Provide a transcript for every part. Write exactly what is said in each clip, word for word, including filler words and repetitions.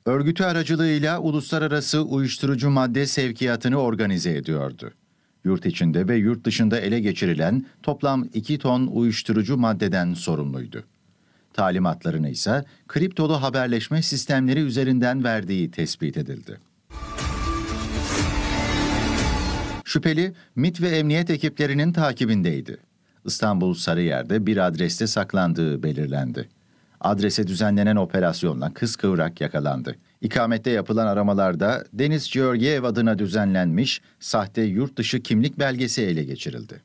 Örgütü aracılığıyla uluslararası uyuşturucu madde sevkiyatını organize ediyordu. Yurt içinde ve yurt dışında ele geçirilen toplam iki ton uyuşturucu maddeden sorumluydu. Talimatlarını ise kriptolu haberleşme sistemleri üzerinden verdiği tespit edildi. Şüpheli, MİT ve emniyet ekiplerinin takibindeydi. İstanbul Sarıyer'de bir adreste saklandığı belirlendi. Adrese düzenlenen operasyonla kıskıvrak yakalandı. İkamette yapılan aramalarda Deniz Georgiev adına düzenlenmiş sahte yurt dışı kimlik belgesi ele geçirildi.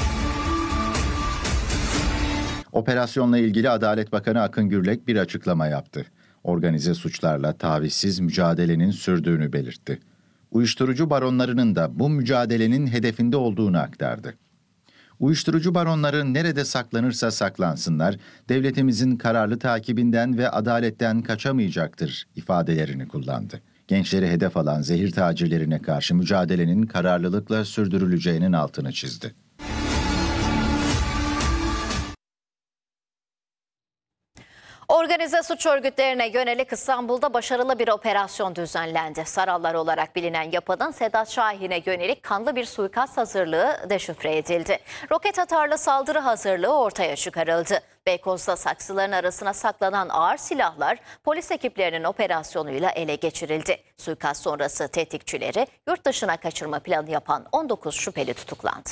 Operasyonla ilgili Adalet Bakanı Akın Gürlek bir açıklama yaptı. Organize suçlarla tavizsiz mücadelenin sürdüğünü belirtti. Uyuşturucu baronlarının da bu mücadelenin hedefinde olduğunu aktardı. Uyuşturucu baronları nerede saklanırsa saklansınlar, devletimizin kararlı takibinden ve adaletten kaçamayacaktır ifadelerini kullandı. Gençleri hedef alan zehir tacirlerine karşı mücadelenin kararlılıkla sürdürüleceğinin altını çizdi. Organize suç örgütlerine yönelik İstanbul'da başarılı bir operasyon düzenlendi. Sarallar olarak bilinen yapının Sedat Şahin'e yönelik kanlı bir suikast hazırlığı deşifre edildi. Roket atarlı saldırı hazırlığı ortaya çıkarıldı. Beykoz'da saksıların arasına saklanan ağır silahlar polis ekiplerinin operasyonuyla ele geçirildi. Suikast sonrası tetikçileri yurt dışına kaçırma planı yapan on dokuz şüpheli tutuklandı.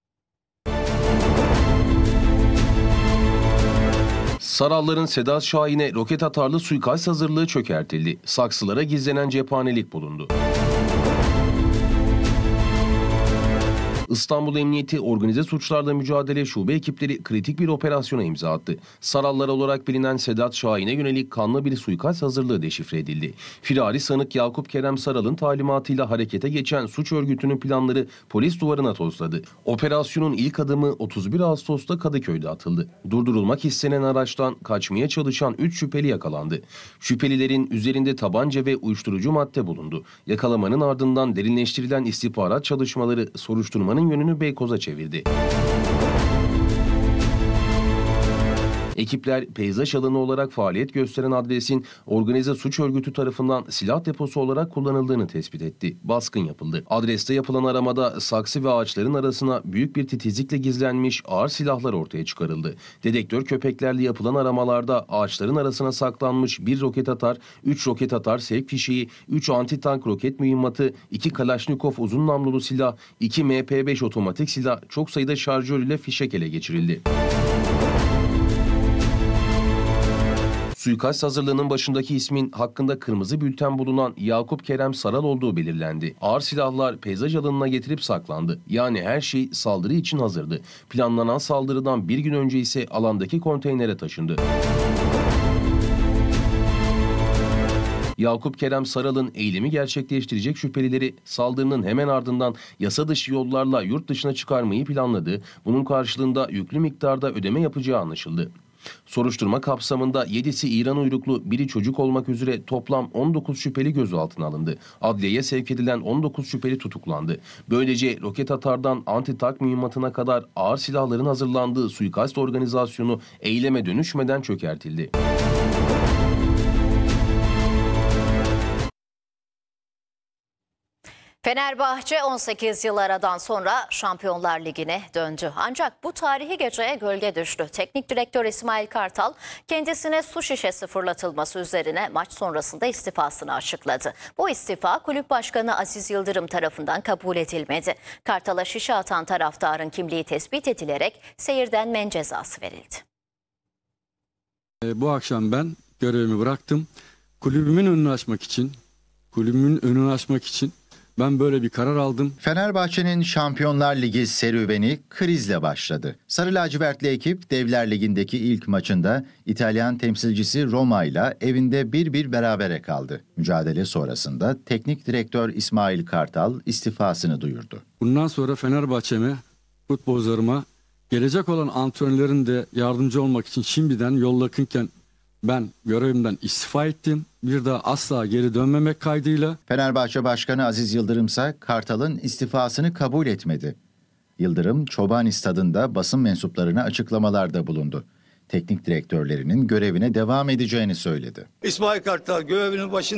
Saralların Sedat Şahin'e roket atarlı suikast hazırlığı çökertildi. Saksılara gizlenen cephanelik bulundu. İstanbul Emniyeti Organize Suçlarla Mücadele Şube ekipleri kritik bir operasyona imza attı. Sarallar olarak bilinen Sedat Şahin'e yönelik kanlı bir suikast hazırlığı deşifre edildi. Firari sanık Yakup Kerem Saral'ın talimatıyla harekete geçen suç örgütünün planları polis duvarına tosladı. Operasyonun ilk adımı otuz bir Ağustos'ta Kadıköy'de atıldı. Durdurulmak istenen araçtan kaçmaya çalışan üç şüpheli yakalandı. Şüphelilerin üzerinde tabanca ve uyuşturucu madde bulundu. Yakalamanın ardından derinleştirilen istihbarat çalışmaları soruşturmanın yönünü Beykoz'a çevirdi. Ekipler peyzaj alanı olarak faaliyet gösteren adresin organize suç örgütü tarafından silah deposu olarak kullanıldığını tespit etti. Baskın yapıldı. Adreste yapılan aramada saksı ve ağaçların arasına büyük bir titizlikle gizlenmiş ağır silahlar ortaya çıkarıldı. Dedektör köpeklerle yapılan aramalarda ağaçların arasına saklanmış bir roket atar, üç roket atar sevk fişeği, üç anti-tank roket mühimmatı, iki Kalaşnikov uzun namlulu silah, iki M P beş otomatik silah, çok sayıda şarjör ile fişek ele geçirildi. Suikast hazırlığının başındaki ismin hakkında kırmızı bülten bulunan Yakup Kerem Saral olduğu belirlendi. Ağır silahlar peyzaj alanına getirip saklandı. Yani her şey saldırı için hazırdı. Planlanan saldırıdan bir gün önce ise alandaki konteynere taşındı. Yakup Kerem Saral'ın eylemi gerçekleştirecek şüphelileri saldırının hemen ardından yasa dışı yollarla yurt dışına çıkarmayı planladı. Bunun karşılığında yüklü miktarda ödeme yapacağı anlaşıldı. Soruşturma kapsamında yedisi İran uyruklu, biri çocuk olmak üzere toplam on dokuz şüpheli gözaltına alındı. Adliyeye sevk edilen on dokuz şüpheli tutuklandı. Böylece roket atardan anti-tank mühimmatına kadar ağır silahların hazırlandığı suikast organizasyonu eyleme dönüşmeden çökertildi. Fenerbahçe on sekiz yıl aradan sonra Şampiyonlar Ligi'ne döndü. Ancak bu tarihi geceye gölge düştü. Teknik direktör İsmail Kartal kendisine su şişesi fırlatılması üzerine maç sonrasında istifasını açıkladı. Bu istifa kulüp başkanı Aziz Yıldırım tarafından kabul edilmedi. Kartal'a şişe atan taraftarın kimliği tespit edilerek seyirden men cezası verildi. Bu akşam ben görevimi bıraktım. Kulübümün önünü açmak için, kulübümün önünü açmak için ben böyle bir karar aldım. Fenerbahçe'nin Şampiyonlar Ligi serüveni krizle başladı. Sarı lacivertli ekip Devler Ligi'ndeki ilk maçında İtalyan temsilcisi Roma ile evinde bir bir berabere kaldı. Mücadele sonrasında teknik direktör İsmail Kartal istifasını duyurdu. Bundan sonra Fenerbahçe'me, futbolcularıma, gelecek olan antrenörlerin de yardımcı olmak için şimdiden yol yakınken ben görevimden istifa ettim. Bir daha asla geri dönmemek kaydıyla. Fenerbahçe Başkanı Aziz Yıldırım ise Kartal'ın istifasını kabul etmedi. Yıldırım, Çobani Stadı'nda basın mensuplarına açıklamalarda bulundu. Teknik direktörlerinin görevine devam edeceğini söyledi. İsmail Kartal görevinin başında